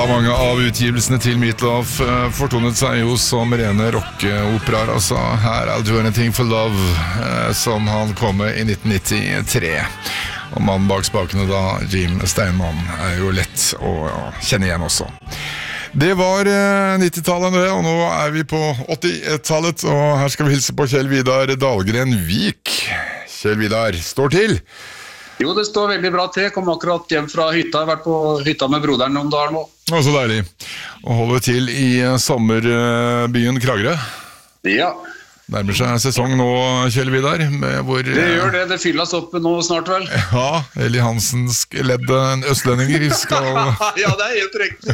da mange av utgivelsene til Meatloaf fortonet seg jo som rene rockeoperaer. Altså, her I'll Do Anything for Love, som han kom med i 1993. Og mannen bak spakene da, Jim Steinman, jo lett å kjenne igjen også. Det var 90-tallet, og nå vi på 80-tallet, og her skal vi hilse på Kjell Vidar Dahlgren Vik. Kjell Vidar, står til? Jo, det står veldig bra til. Jeg kom akkurat hjem fra hytta. Jeg har vært på hytta med broderen om dagen nå. Å, så deilig. Og holder til i sommerbyen Kragerø. Ja. Nærmer seg sesong nå, Kjell Vidar. Det gjør det. Det fylles opp nå snart, vel? Ja, Eli Hansens ledde østlendinger skal... Ja, det helt riktig.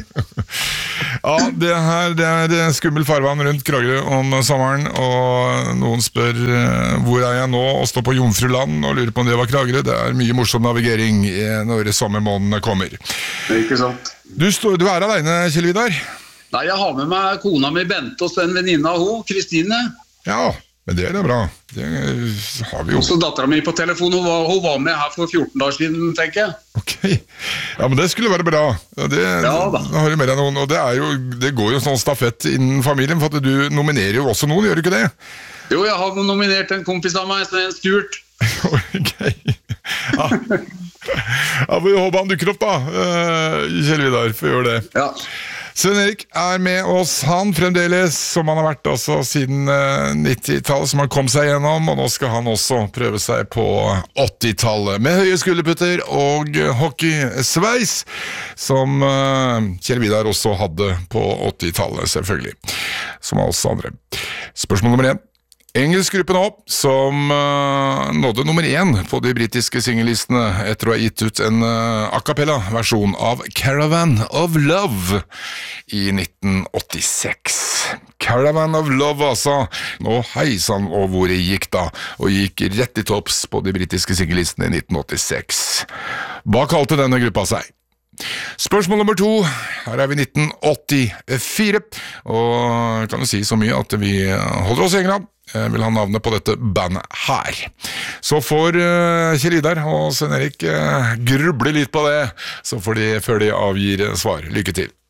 Ja, det skummel farvann rundt Kragerø om sommeren, og noen spør hvor jeg nå, og står på Jomfruland og lurer på om det var Kragerø. Det mye morsom navigering når sommermånedene kommer. Det ikke sant. Du alene, Kjell Vidar? Nei, jeg har med meg kona mi Bente og en venninne av henne, Kristine. Ja, men det da bra. Det har vi jo. Og så datteren min på telefon, hun var med her for 14 dager siden, tenker jeg. Ok, ja, men det skulle være bra. Det har du med deg noen, og det går jo sånn stafett innen familien, for at du nominerer jo også noen, gjør du ikke det? Jo, jeg har nominert en kompis av meg, som Stuart. Ok, ja. Ja, vi håper han dukker opp da, Kjell Vidar, for å gjøre det. Ja. Sven Erik med oss, han fremdeles, som han har vært også siden 90-tallet, som han kom seg gjennom, og nå skal han også prøve seg på 80-tallet, med høye skulderputter og hockeysveis, som Kjell Vidar også hadde på 80-tallet, selvfølgelig, som oss andre. Spørsmål nummer 1. Engelsk gruppe nå, som nådde nummer 1 på de britiske singellistene etter å ha gitt ut en a cappella-versjon av Caravan of Love i 1986. Caravan of Love, altså. Nå heisan og hvor det gikk da, og gikk rett i topps på de britiske singellistene i 1986. Hva kalte denne gruppa seg? Spørsmål nummer 2, her vi 1984, og kan jo si så mye at vi holder oss i England. Jeg vil ha navnet på dette bandet her. Så får Kjell Vidar og Sven Erik gruble litt på det, så får de før de avgir svar. Lykke til.